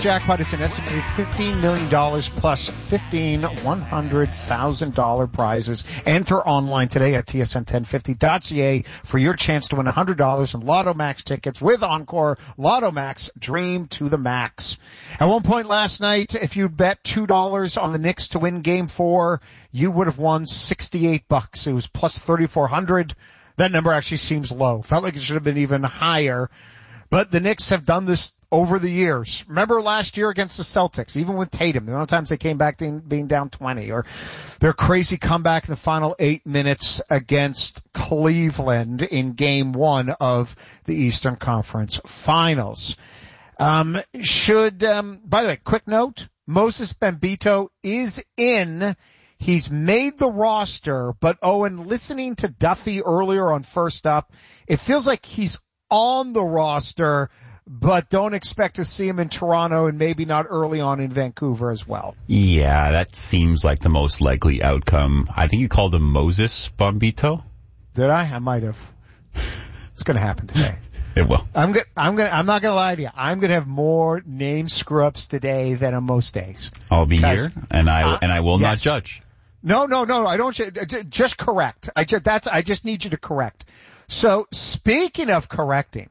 Jackpot is an estimated $15 million plus 15 $100,000 prizes. Enter online today at tsn1050.ca for your chance to win $100 in Lotto Max tickets with Encore. Lotto Max, dream to the max. At one point last night, if you bet $2 on the Knicks to win Game 4, you would have won $68. It was plus 3,400. That number actually seems low. Felt like it should have been even higher. But the Knicks have done this over the years. Remember last year against the Celtics, even with Tatum, the amount of times they came back being down 20, or their crazy comeback in the final 8 minutes against Cleveland in Game 1 of the Eastern Conference Finals. By the way, quick note, Moses Bambito is in. He's made the roster, but Owen, listening to Duffy earlier on First Up, it feels like he's on the roster, but don't expect to see him in Toronto and maybe not early on in Vancouver as well. Yeah, that seems like the most likely outcome. I think you called him Moses Bombito. Did I? I might have. It's going to happen today. It will. I'm not going to lie to you. I'm going to have more name screw-ups today than on most days. I'll be here, and I will not judge. No, I don't. Just correct. I just need you to correct. So, speaking of correcting,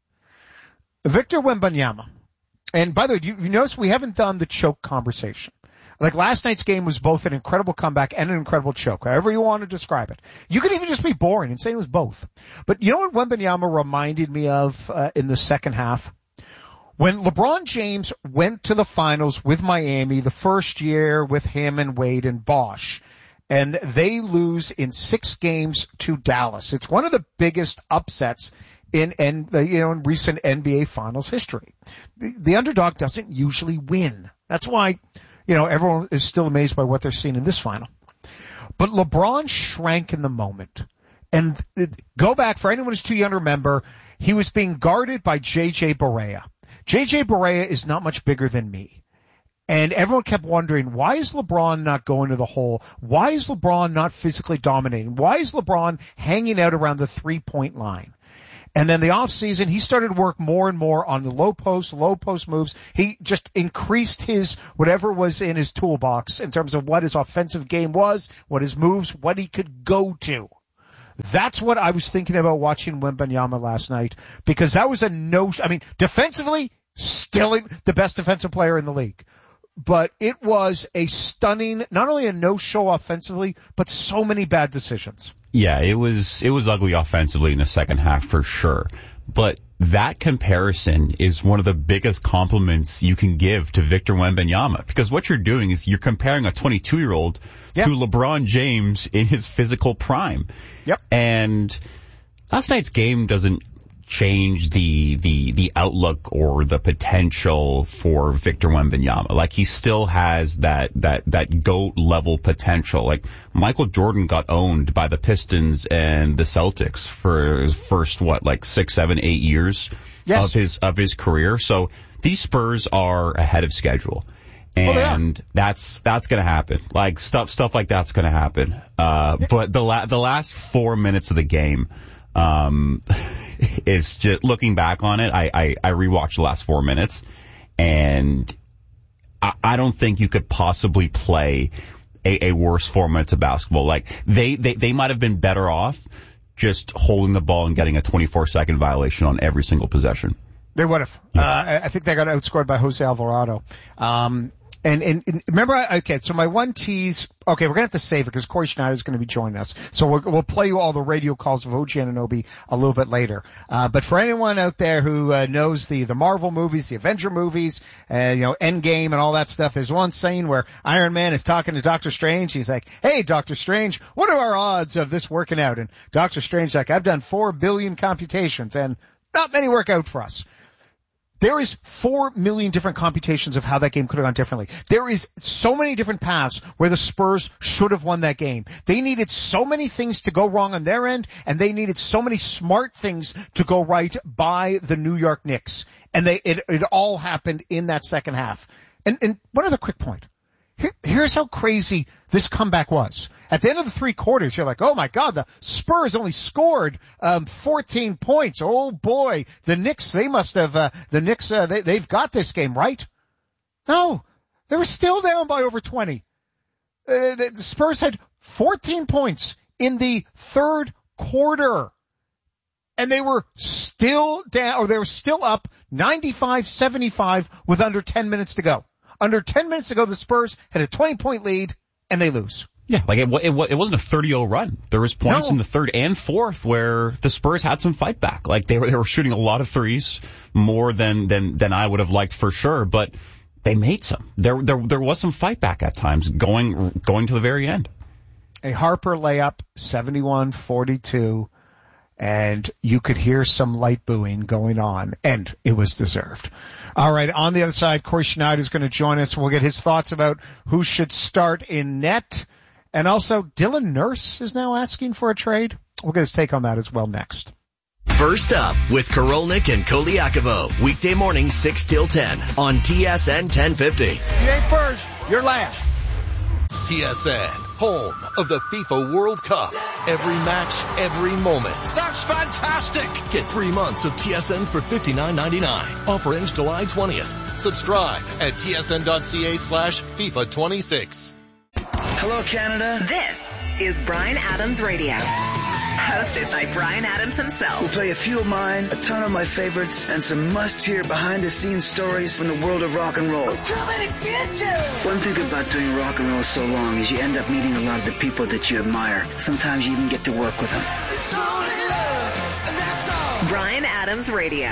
Victor Wembanyama, and by the way, you notice we haven't done the choke conversation. Like last night's game was both an incredible comeback and an incredible choke, however you want to describe it. You could even just be boring and say it was both. But you know what Wembanyama reminded me of in the second half? When LeBron James went to the finals with Miami the first year with him and Wade and Bosh, and they lose in 6 games to Dallas. It's one of the biggest upsets in recent NBA Finals history. The underdog doesn't usually win. That's why, everyone is still amazed by what they're seeing in this final. But LeBron shrank in the moment. And go back, for anyone who's too young to remember, he was being guarded by J.J. Barea. J.J. Barea is not much bigger than me. And everyone kept wondering, why is LeBron not going to the hole? Why is LeBron not physically dominating? Why is LeBron hanging out around the 3-point line? And then the off season, he started to work more and more on the low post moves. He just increased his, whatever was in his toolbox in terms of what his offensive game was, what his moves, what he could go to. That's what I was thinking about watching Wembanyama last night, because that was defensively, still the best defensive player in the league. But it was a stunning, not only a no-show offensively, but so many bad decisions. Yeah, it was ugly offensively in the second half for sure. But that comparison is one of the biggest compliments you can give to Victor Wembanyama, because what you're doing is you're comparing a 22-year-old to LeBron James in his physical prime. Yep. And last night's game doesn't change the outlook or the potential for Victor Wembanyama. Like, he still has that GOAT level potential. Like, Michael Jordan got owned by the Pistons and the Celtics for his first 6, 7, 8 years of his career. So these Spurs are ahead of schedule. And that's going to happen. Like, stuff like that's going to happen. But the last 4 minutes of the game, is just, looking back on it, I rewatched the last 4 minutes, and I don't think you could possibly play a worse 4 minutes of basketball. Like, they might have been better off just holding the ball and getting a 24-second violation on every single possession. They would have. I think they got outscored by Jose Alvarado. And remember, so my one tease, we're going to have to save it because Corey Schneider is going to be joining us. So we'll play you all the radio calls of OG Anunoby a little bit later. But for anyone out there who knows the Marvel movies, the Avenger movies, Endgame and all that stuff, there's one scene where Iron Man is talking to Doctor Strange. He's like, "Hey, Doctor Strange, what are our odds of this working out?" And Doctor Strange's like, "I've done 4 billion computations and not many work out for us." There is 4 million different computations of how that game could have gone differently. There is so many different paths where the Spurs should have won that game. They needed so many things to go wrong on their end, and they needed so many smart things to go right by the New York Knicks. And it all happened in that second half. And one other quick point. Here's how crazy this comeback was. At the end of the 3 quarters, you're like, oh my God, the Spurs only scored 14 points. Oh boy, the Knicks, they must have, they've got this game, right? No, they were still down by over 20. The Spurs had 14 points in the third quarter. And they were still down, or they were still up 95-75 with under 10 minutes to go. Under 10 minutes to go, the Spurs had a 20-point lead, and they lose. Yeah, like it wasn't a 30-0 run. There was points in the third and fourth where the Spurs had some fight back. Like they were shooting a lot of threes, more than I would have liked for sure, but they made some. There was some fight back at times, going to the very end. A Harper layup, 71-42. And you could hear some light booing going on, and it was deserved. All right, on the other side, Corey Schneider is going to join us. We'll get his thoughts about who should start in net. And also, Dylan Nurse is now asking for a trade. We'll get his take on that as well next. First Up with Korolnik and Koliakovo. Weekday morning 6 till 10 on TSN 1050. You ain't first, you're last. TSN, home of the FIFA World Cup. Every match, every moment. That's fantastic. Get 3 months of TSN for $59.99. Offer ends July 20th. Subscribe at tsn.ca/FIFA26. Hello, Canada. This is Bryan Adams Radio. Hosted by Bryan Adams himself. We'll play a few of mine, a ton of my favorites, and some must-hear behind-the-scenes stories from the world of rock and roll. One thing about doing rock and roll so long is you end up meeting a lot of the people that you admire. Sometimes you even get to work with them. Bryan Adams Radio.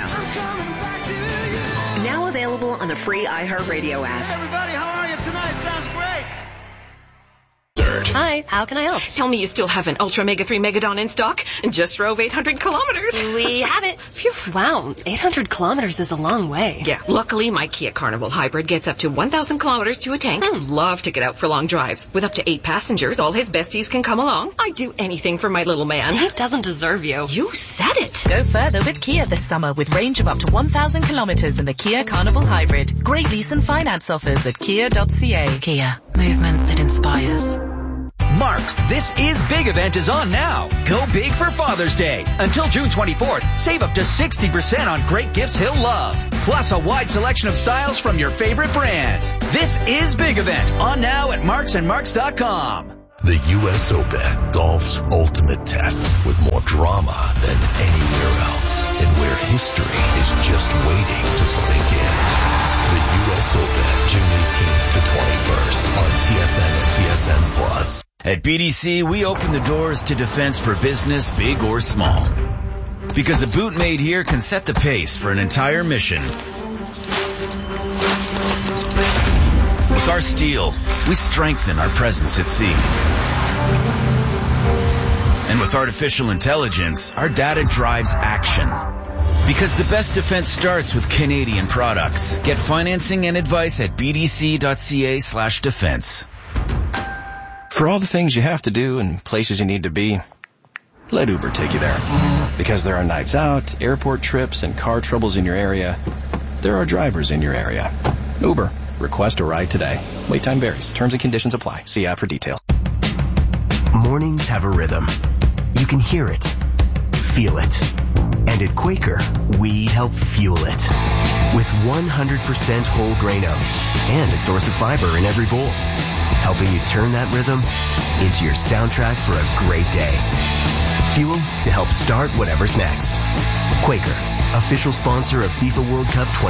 Now available on the free iHeartRadio app. Everybody, how are you tonight? Sounds great. Hi, how can I help? Tell me you still have an Ultra Mega 3 Megadon in stock and just drove 800 kilometers. We have it. Phew. Wow, 800 kilometers is a long way. Yeah, luckily my Kia Carnival Hybrid gets up to 1,000 kilometers to a tank. Love to get out for long drives. With up to 8 passengers, all his besties can come along. I'd do anything for my little man. He doesn't deserve you. You said it. Go further with Kia this summer with range of up to 1,000 kilometers in the Kia Carnival Hybrid. Great lease and finance offers at kia.ca. Kia, movement that inspires. Mark's This Is Big event is on now. Go big for Father's Day. Until June 24th, save up to 60% on great gifts he'll love. Plus a wide selection of styles from your favorite brands. This Is Big event on now at marksandmarks.com. The U.S. Open, golf's ultimate test, with more drama than anywhere else, and where history is just waiting to sink in. The U.S. Open, June 18th to 21st on TSN and TSN Plus. At BDC, we open the doors to defense for business, big or small. Because a boot made here can set the pace for an entire mission. With our steel, we strengthen our presence at sea. And with artificial intelligence, our data drives action. Because the best defense starts with Canadian products. Get financing and advice at bdc.ca/defense. For all the things you have to do and places you need to be, let Uber take you there. Because there are nights out, airport trips, and car troubles in your area, there are drivers in your area. Uber. Request a ride today. Wait time varies. Terms and conditions apply. See app for details. Mornings have a rhythm. You can hear it, feel it. And at Quaker, we help fuel it. With 100% whole grain oats and a source of fiber in every bowl. Helping you turn that rhythm into your soundtrack for a great day. Fuel to help start whatever's next. Quaker, official sponsor of FIFA World Cup 20.